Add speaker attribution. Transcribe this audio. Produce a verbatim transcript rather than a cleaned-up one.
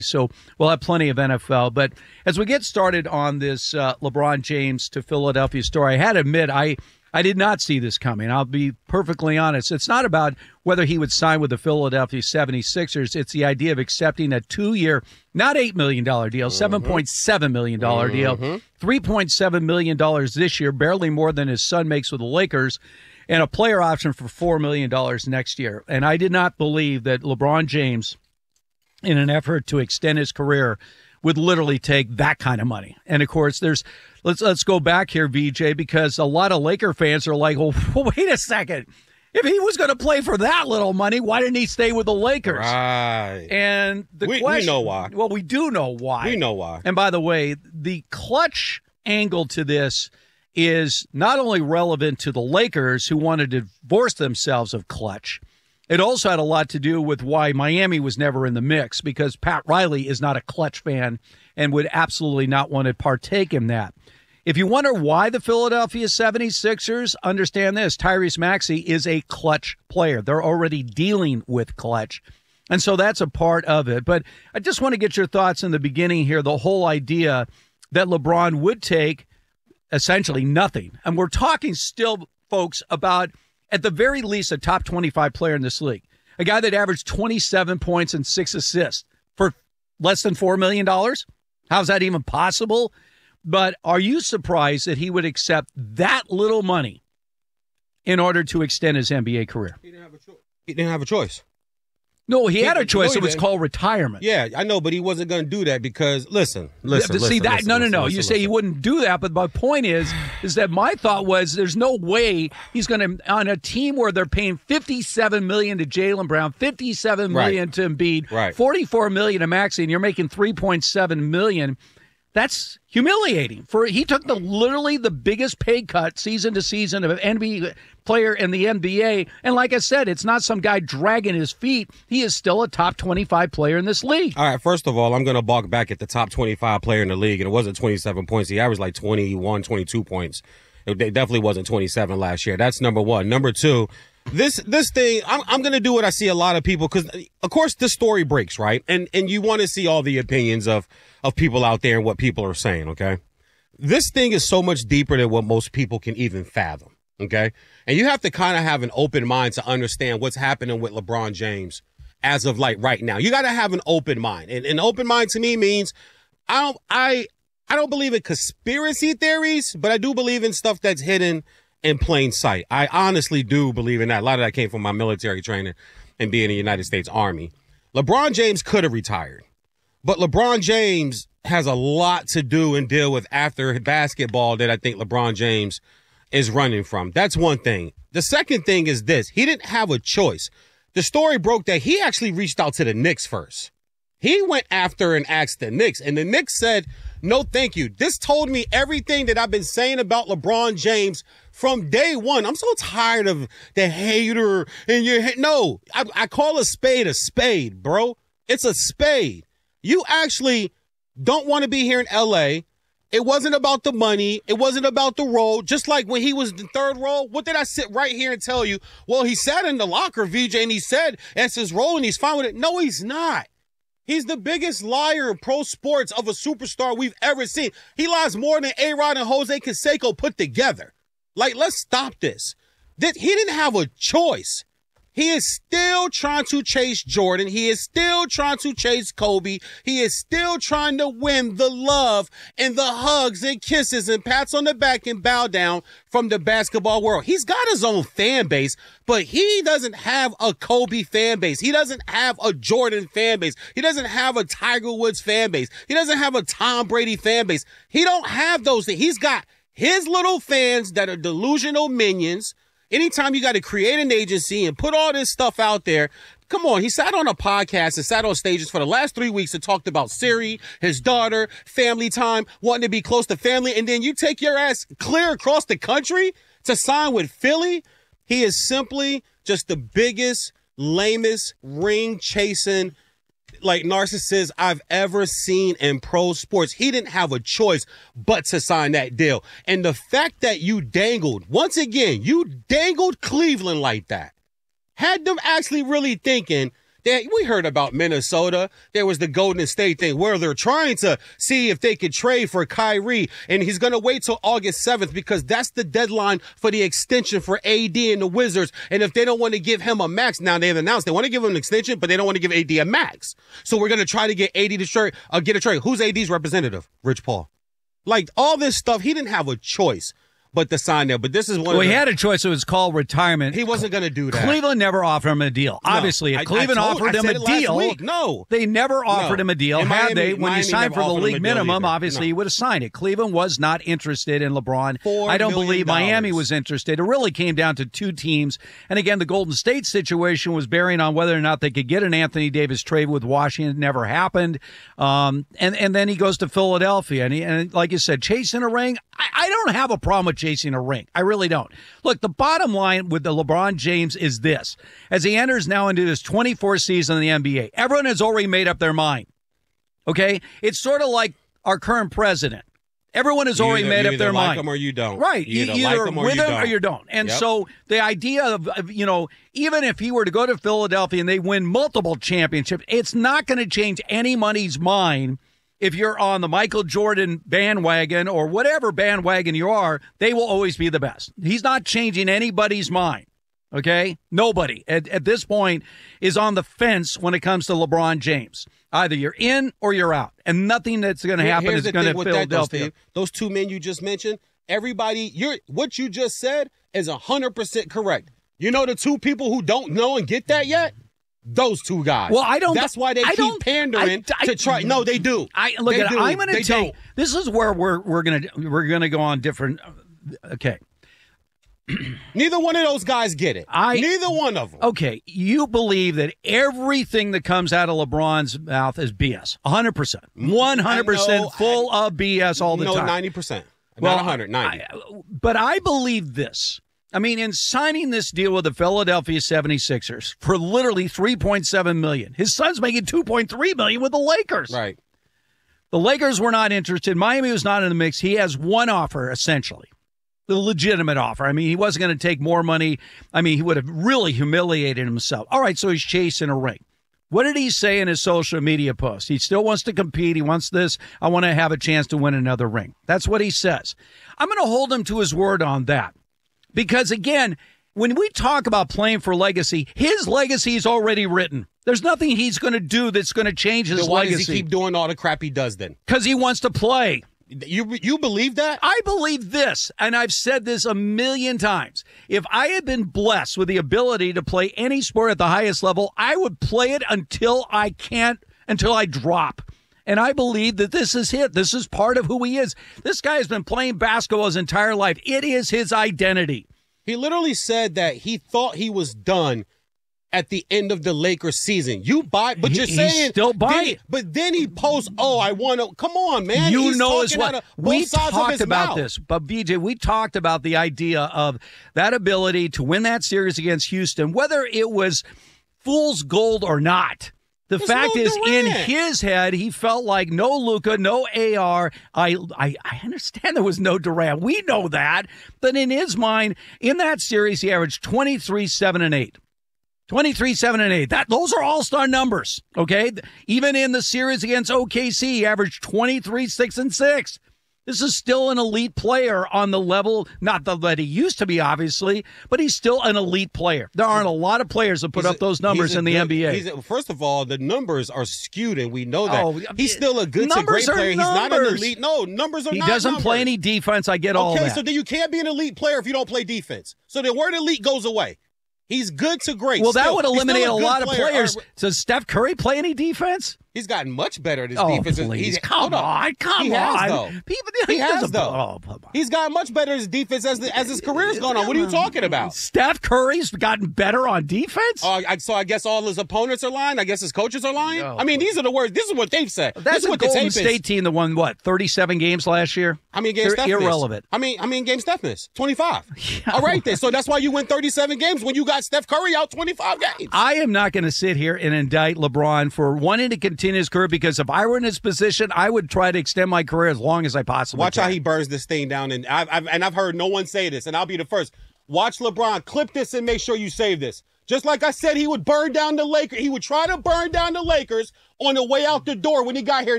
Speaker 1: So we'll have plenty of N F L. But as we get started on this uh, LeBron James to Philadelphia story, I had to admit, I, I did not see this coming. I'll be perfectly honest. It's not about whether he would sign with the Philadelphia seventy-sixers. It's the idea of accepting a two-year, not eight million dollars deal, mm-hmm. seven point seven million dollars mm-hmm. deal, three point seven million dollars this year, barely more than his son makes with the Lakers, and a player option for four million dollars next year. And I did not believe that LeBron James, in an effort to extend his career, would literally take that kind of money. And of course, there's let's let's go back here, V J, because a lot of Laker fans are like, well, wait a second. If he was going to play for that little money, why didn't he stay with the Lakers?
Speaker 2: Right.
Speaker 1: And the
Speaker 2: we,
Speaker 1: question,
Speaker 2: we know why.
Speaker 1: Well, we do know why.
Speaker 2: We know why.
Speaker 1: And by the way, the clutch angle to this is not only relevant to the Lakers, who wanted to divorce themselves of Clutch. It also had a lot to do with why Miami was never in the mix, because Pat Riley is not a Clutch fan and would absolutely not want to partake in that. If you wonder why the Philadelphia seventy-sixers, understand this, Tyrese Maxey is a Clutch player. They're already dealing with Clutch. And so that's a part of it. But I just want to get your thoughts in the beginning here, the whole idea that LeBron would take essentially nothing. And we're talking still, folks, about at the very least a top twenty-five player in this league, a guy that averaged twenty-seven points and six assists for less than four million dollars. How's that even possible? But are you surprised that he would accept that little money in order to extend his N B A career?
Speaker 2: He didn't have a choice. He didn't have a choice.
Speaker 1: No, he, he had a choice.
Speaker 2: No,
Speaker 1: it was
Speaker 2: didn't.
Speaker 1: called retirement.
Speaker 2: Yeah, I know, but he wasn't going to do that because, listen, listen,
Speaker 1: See,
Speaker 2: listen,
Speaker 1: that,
Speaker 2: listen,
Speaker 1: no, no,
Speaker 2: listen,
Speaker 1: no.
Speaker 2: listen,
Speaker 1: you
Speaker 2: listen.
Speaker 1: say he wouldn't do that, but my point is, is that my thought was there's no way he's going to, on a team where they're paying fifty-seven million dollars to Jaylen Brown, fifty-seven million dollars
Speaker 2: right.
Speaker 1: to Embiid,
Speaker 2: right.
Speaker 1: forty-four million dollars to Maxey, and you're making three point seven million dollars. That's humiliating. For he took the literally the biggest pay cut season to season of an N B A player in the N B A. And like I said, it's not some guy dragging his feet. He is still a top twenty-five player in this league.
Speaker 2: All right, first of all, I'm going to balk back at the top twenty-five player in the league, and it wasn't twenty-seven points. He averaged like twenty-one, twenty-two points. It definitely wasn't twenty-seven last year. That's number one. Number two, this this thing, I'm, I'm going to do what I see a lot of people, because, of course, this story breaks, right? And and you want to see all the opinions of, of people out there and what people are saying, okay? This thing is so much deeper than what most people can even fathom, okay? And you have to kind of have an open mind to understand what's happening with LeBron James as of like right now. You got to have an open mind. And an open mind to me means I don't I I don't believe in conspiracy theories, but I do believe in stuff that's hidden in plain sight. I honestly do believe in that. A lot of that came from my military training and being in the United States Army. LeBron James could have retired, but LeBron James has a lot to do and deal with after basketball that I think LeBron James is running from. That's one thing. The second thing is this. He didn't have a choice. The story broke that he actually reached out to the Knicks first. He went after and asked the Knicks, and the Knicks said, no, thank you. This told me everything that I've been saying about LeBron James from day one. I'm so tired of the hater and your ha- No, I, I call a spade a spade, bro. It's a spade. You actually don't want to be here in L A. It wasn't about the money. It wasn't about the role. Just like when he was the third role, what did I sit right here and tell you? Well, he sat in the locker, V J, and he said that's his role and he's fine with it. No, he's not. He's the biggest liar in pro sports of a superstar we've ever seen. He lies more than A-Rod and Jose Canseco put together. Like, let's stop this. He didn't have a choice. He is still trying to chase Jordan. He is still trying to chase Kobe. He is still trying to win the love and the hugs and kisses and pats on the back and bow down from the basketball world. He's got his own fan base, but he doesn't have a Kobe fan base. He doesn't have a Jordan fan base. He doesn't have a Tiger Woods fan base. He doesn't have a Tom Brady fan base. He don't have those things. He's got his little fans that are delusional minions. Anytime you got to create an agency and put all this stuff out there, come on. He sat on a podcast and sat on stages for the last three weeks and talked about Siri, his daughter, family time, wanting to be close to family. And then you take your ass clear across the country to sign with Philly. He is simply just the biggest, lamest, ring-chasing, like, narcissist I've ever seen in pro sports. He didn't have a choice but to sign that deal. And the fact that you dangled, once again, you dangled Cleveland like that, had them actually really thinking They, we heard about Minnesota. There was the Golden State thing where they're trying to see if they could trade for Kyrie, and he's going to wait till August seventh because that's the deadline for the extension for A D and the Wizards. And if they don't want to give him a max, now they've announced they want to give him an extension, but they don't want to give A D a max. So we're going to try to get A D to trade, uh, get a trade. Who's A D's representative? Rich Paul. Like all this stuff, he didn't have a choice but to sign there. But this is one
Speaker 1: well,
Speaker 2: of the,
Speaker 1: he had a choice. It was called retirement.
Speaker 2: He wasn't going to do that.
Speaker 1: Cleveland never offered him a deal.
Speaker 2: No,
Speaker 1: Obviously, if
Speaker 2: I,
Speaker 1: Cleveland
Speaker 2: I told,
Speaker 1: offered him a deal,
Speaker 2: week, no.
Speaker 1: they never offered
Speaker 2: no.
Speaker 1: him a deal.
Speaker 2: And
Speaker 1: Had
Speaker 2: Miami,
Speaker 1: they, when
Speaker 2: Miami
Speaker 1: you signed for the league minimum, obviously
Speaker 2: no.
Speaker 1: he would have signed it. Cleveland was not interested in LeBron.
Speaker 2: Four
Speaker 1: I don't
Speaker 2: million
Speaker 1: believe
Speaker 2: dollars.
Speaker 1: Miami was interested. It really came down to two teams. And again, the Golden State situation was bearing on whether or not they could get an Anthony Davis trade with Washington. It never happened. Um, and, and then he goes to Philadelphia. And, he, and like you said, chasing a ring, I, I don't have a problem with chasing a ring. I really don't. Look, the bottom line with the LeBron James is this. As he enters now into his twenty-fourth season in the N B A, everyone has already made up their mind. Okay? It's sort of like our current president. Everyone has
Speaker 2: You
Speaker 1: already
Speaker 2: either,
Speaker 1: made
Speaker 2: you
Speaker 1: up
Speaker 2: either
Speaker 1: their
Speaker 2: like
Speaker 1: mind.
Speaker 2: Him or you don't.
Speaker 1: Right.
Speaker 2: You either,
Speaker 1: you either
Speaker 2: like him or
Speaker 1: with
Speaker 2: you
Speaker 1: him
Speaker 2: don't.
Speaker 1: or you don't. And
Speaker 2: Yep.
Speaker 1: so the idea of, of, you know, even if he were to go to Philadelphia and they win multiple championships, it's not going to change anybody's mind. If you're on the Michael Jordan bandwagon or whatever bandwagon you are, they will always be the best. He's not changing anybody's mind, okay? Nobody at, at this point is on the fence when it comes to LeBron James. Either you're in or you're out, and nothing that's going to happen
Speaker 2: Here's
Speaker 1: is
Speaker 2: the
Speaker 1: going to
Speaker 2: thing with that, though,
Speaker 1: Philadelphia.
Speaker 2: Steve. Those two men you just mentioned, everybody, you're what you just said is one hundred percent correct. You know the two people who don't know and get that yet? Those two guys.
Speaker 1: Well, I don't.
Speaker 2: That's why they
Speaker 1: I
Speaker 2: keep
Speaker 1: don't,
Speaker 2: pandering
Speaker 1: I, I,
Speaker 2: to try. No, they do.
Speaker 1: I look
Speaker 2: they
Speaker 1: at.
Speaker 2: do.
Speaker 1: I'm going to
Speaker 2: They
Speaker 1: take.
Speaker 2: don't.
Speaker 1: This is where we're we're going to we're going to go on different. Okay.
Speaker 2: Neither one of those guys get it.
Speaker 1: I,
Speaker 2: Neither one of them.
Speaker 1: Okay, you believe that everything that comes out of LeBron's mouth is B S. one hundred percent. one hundred percent
Speaker 2: know,
Speaker 1: full
Speaker 2: I,
Speaker 1: of B S all the
Speaker 2: no,
Speaker 1: time.
Speaker 2: No, ninety percent.
Speaker 1: Well,
Speaker 2: Not one hundred, ninety.
Speaker 1: I, but I believe this. I mean, in signing this deal with the Philadelphia seventy-sixers for literally three point seven million dollars, his son's making two point three million dollars with the Lakers.
Speaker 2: Right.
Speaker 1: The Lakers were not interested. Miami was not in the mix. He has one offer, essentially. The legitimate offer. I mean, he wasn't going to take more money. I mean, he would have really humiliated himself. All right, so he's chasing a ring. What did he say in his social media post? He still wants to compete. He wants this. I want to have a chance to win another ring. That's what he says. I'm going to hold him to his word on that. Because, again, when we talk about playing for legacy, his legacy is already written. There's nothing he's going to do that's going to change his
Speaker 2: then why
Speaker 1: legacy.
Speaker 2: does he keep doing all the crap he does then?
Speaker 1: Because he wants to play.
Speaker 2: You you believe that?
Speaker 1: I believe this, and I've said this a million times. If I had been blessed with the ability to play any sport at the highest level, I would play it until I can't, until I drop. And I believe that this is it. This is part of who he is. This guy has been playing basketball his entire life. It is his identity.
Speaker 2: He literally said that he thought he was done at the end of the Lakers season. You buy, but you're
Speaker 1: He-
Speaker 2: saying
Speaker 1: he's still buying
Speaker 2: then-
Speaker 1: it.
Speaker 2: But then he posts, "Oh, I want to." Come on, man.
Speaker 1: You
Speaker 2: He's
Speaker 1: know as
Speaker 2: talking
Speaker 1: well.
Speaker 2: out of both
Speaker 1: We
Speaker 2: sides of
Speaker 1: talked
Speaker 2: his
Speaker 1: about
Speaker 2: mouth.
Speaker 1: this, but B J, we talked about the idea of that ability to win that series against Houston, whether it was fool's gold or not. The
Speaker 2: There's
Speaker 1: fact
Speaker 2: no
Speaker 1: is, in
Speaker 2: Durant.
Speaker 1: his head, he felt like no Luka, no A R. I, I, I understand there was no Durant. We know that. But in his mind, in that series, he averaged twenty-three, seven, and eight. twenty-three, seven, and eight. That those are all-star numbers, okay? Even in the series against O K C, he averaged twenty-three, six, and six. This is still an elite player on the level, not the, that he used to be, obviously, but he's still an elite player. There aren't a lot of players that put
Speaker 2: He's
Speaker 1: up
Speaker 2: a-
Speaker 1: those numbers
Speaker 2: he's a
Speaker 1: in the
Speaker 2: good-
Speaker 1: N B A.
Speaker 2: he's a- first of all, the numbers are skewed, and we know that.
Speaker 1: Oh,
Speaker 2: he's still a good to
Speaker 1: numbers
Speaker 2: great
Speaker 1: are
Speaker 2: player. He's not an
Speaker 1: numbers.
Speaker 2: elite. No, numbers are
Speaker 1: He
Speaker 2: not
Speaker 1: doesn't
Speaker 2: numbers.
Speaker 1: play any defense. I get all
Speaker 2: Okay,
Speaker 1: that.
Speaker 2: so then you can't be an elite player if you don't play defense. So the word elite goes away. He's good to great.
Speaker 1: well, that
Speaker 2: Still,
Speaker 1: would
Speaker 2: he's still
Speaker 1: eliminate a
Speaker 2: good
Speaker 1: lot of
Speaker 2: player.
Speaker 1: players.
Speaker 2: All right,
Speaker 1: Does Steph Curry play any defense?
Speaker 2: He's gotten much better at his
Speaker 1: Oh,
Speaker 2: defense.
Speaker 1: please.
Speaker 2: He's,
Speaker 1: Come
Speaker 2: hold
Speaker 1: on. Come
Speaker 2: he
Speaker 1: on.
Speaker 2: Has, though.
Speaker 1: People,
Speaker 2: He has,
Speaker 1: doesn't-
Speaker 2: though.
Speaker 1: Oh, come on.
Speaker 2: He's gotten much better at his defense as, the, as his career's gone on. What are you talking about?
Speaker 1: Steph Curry's gotten better on defense?
Speaker 2: Uh, I, so I guess all his opponents are lying. I guess his coaches are lying.
Speaker 1: Oh,
Speaker 2: I mean, these are the words. This is what they've said.
Speaker 1: That's
Speaker 2: this is
Speaker 1: a
Speaker 2: what the
Speaker 1: Golden
Speaker 2: tape
Speaker 1: State
Speaker 2: is.
Speaker 1: team that won, what, thirty-seven games last year?
Speaker 2: How many games
Speaker 1: They're
Speaker 2: Steph missed?
Speaker 1: irrelevant.
Speaker 2: I mean, I mean, game Steph missed? twenty-five.
Speaker 1: Yeah.
Speaker 2: All right, then. So that's why you win thirty-seven games when you got Steph Curry out twenty-five games.
Speaker 1: I am not going to sit here and indict LeBron for wanting to continue his career because if I were in his position, I would try to extend my career as long as I possibly
Speaker 2: Watch
Speaker 1: can.
Speaker 2: how he burns this thing down. And I've, I've, and I've heard no one say this, and I'll be the first. Watch LeBron. Clip this and make sure you save this. Just like I said, he would burn down the Lakers. He would try to burn down the Lakers on the way out the door when he got here.